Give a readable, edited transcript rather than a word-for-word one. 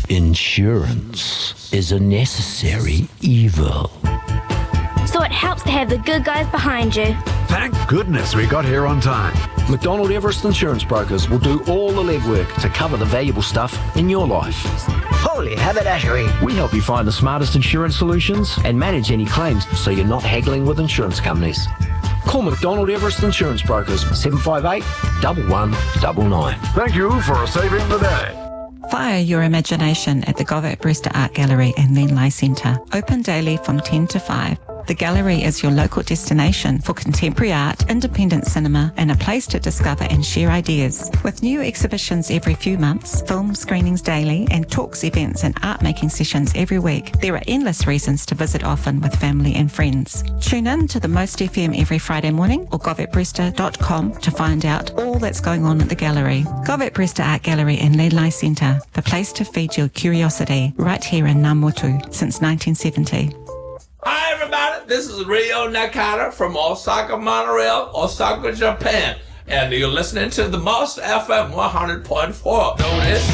Insurance is a necessary evil. So it helps to have the good guys behind you. Thank goodness we got here on time. McDonald Everest Insurance Brokers will do all the legwork to cover the valuable stuff in your life. Holy haberdashery. We help you find the smartest insurance solutions and manage any claims so you're not haggling with insurance companies. Call McDonald Everest Insurance Brokers 758 1199. Thank you for saving the day. Fire your imagination at the Govert Brewster Art Gallery and Lenlai Centre. Open daily from 10 to 5. The gallery is your local destination for contemporary art, independent cinema, and a place to discover and share ideas. With new exhibitions every few months, film screenings daily, and talks, events, and art-making sessions every week, there are endless reasons to visit often with family and friends. Tune in to the Most FM every Friday morning or govertbrewster.com to find out all that's going on at the gallery. Govert Brewster Art Gallery and Lenlai Centre, the place to feed your curiosity, right here in Namutu since 1970. Hi everybody, this is Ryo Nakata from Osaka Monorail, Osaka, Japan, and you're listening to the Most FM 100.4. Notice